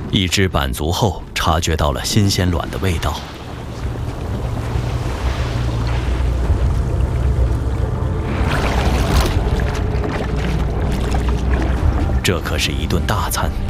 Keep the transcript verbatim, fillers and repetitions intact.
一只板足后察觉到了新鲜卵的味道。这可是一顿大餐。